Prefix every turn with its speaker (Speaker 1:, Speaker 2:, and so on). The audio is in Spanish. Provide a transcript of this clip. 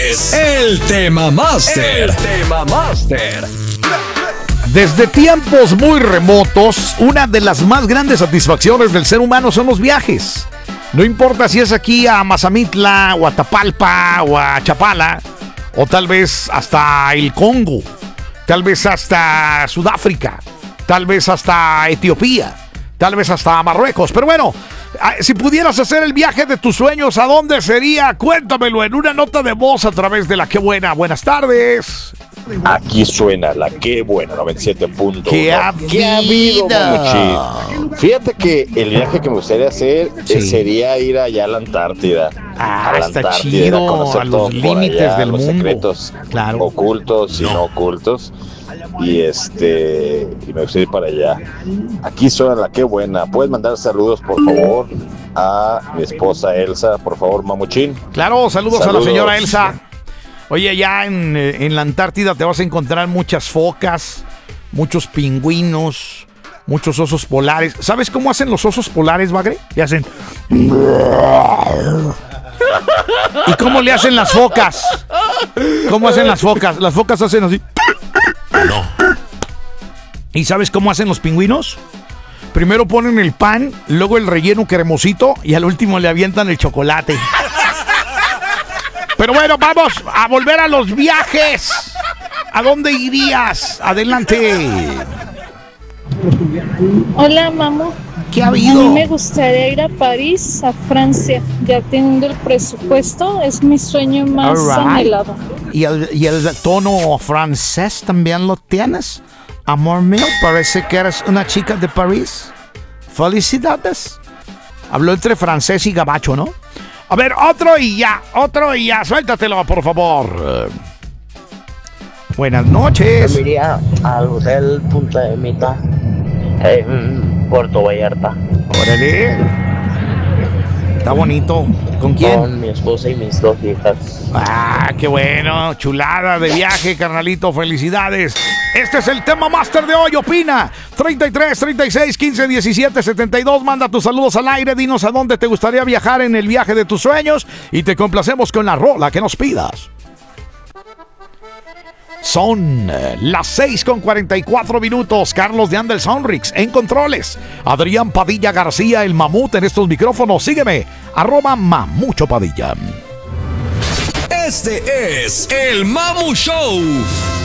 Speaker 1: es el Tema Master.
Speaker 2: Desde tiempos muy remotos, una de las más grandes satisfacciones del ser humano son los viajes. No importa si es aquí a Mazamitla, o a Tapalpa, o a Chapala, o tal vez hasta el Congo, tal vez hasta Sudáfrica, tal vez hasta Etiopía, tal vez hasta Marruecos. Pero bueno, si pudieras hacer el viaje de tus sueños, ¿a dónde sería? Cuéntamelo en una nota de voz a través de la Qué Buena. Buenas tardes.
Speaker 3: Aquí suena la Qué Buena 97.1.
Speaker 2: ¿Qué ha
Speaker 3: habido, Mamuchín? Fíjate que el viaje que me gustaría hacer sería ir allá a la Antártida.
Speaker 2: Ah,
Speaker 3: a la
Speaker 2: está
Speaker 3: Antártida,
Speaker 2: chido,
Speaker 3: conocer
Speaker 2: a los
Speaker 3: todo por
Speaker 2: límites
Speaker 3: allá,
Speaker 2: del
Speaker 3: los
Speaker 2: mundo.
Speaker 3: secretos
Speaker 2: Claro.
Speaker 3: ocultos y no ocultos. Y me gustaría ir para allá. Aquí suena la Qué Buena. ¿Puedes mandar saludos, por favor, a mi esposa Elsa, por favor, Mamuchín?
Speaker 2: Claro, saludos a la señora Elsa. Oye, allá en la Antártida te vas a encontrar muchas focas, muchos pingüinos, muchos osos polares. ¿Sabes cómo hacen los osos polares, Bagre? Le hacen... ¿Y cómo le hacen las focas? ¿Cómo hacen las focas? Las focas hacen así. No. ¿Y sabes cómo hacen los pingüinos? Primero ponen el pan, luego el relleno cremosito y al último le avientan el chocolate. Pero bueno, vamos a volver a los viajes. ¿A dónde irías? Adelante.
Speaker 4: Hola, Mamu.
Speaker 2: ¿Qué ha
Speaker 4: A
Speaker 2: habido?
Speaker 4: mí me gustaría ir a París, a Francia. Ya teniendo el presupuesto, es mi sueño más anhelado.
Speaker 2: ¿Y el tono francés también lo tienes? Amor mío, parece que eres una chica de París. Felicidades. Habló entre francés y gabacho, ¿no? A ver, otro y ya. Suéltatelo, por favor. Buenas noches.
Speaker 5: Yo iría al Hotel Punta de Mita en Puerto Vallarta.
Speaker 2: Órale. Está bonito. ¿Con quién?
Speaker 5: Con mi esposa y mis 2 hijas.
Speaker 2: Ah, qué bueno. Chulada de viaje, carnalito. Felicidades. Este es el Tema Master de hoy. Opina. 33, 36, 15, 17, 72. Manda tus saludos al aire. Dinos a dónde te gustaría viajar en el viaje de tus sueños. Y te complacemos con la rola que nos pidas. Son las 6:44. Carlos de Andel Sonrix en controles. Adrián Padilla García, el mamut en estos micrófonos. Sígueme, @Mamucho Padilla.
Speaker 1: Este es el Mamu Show.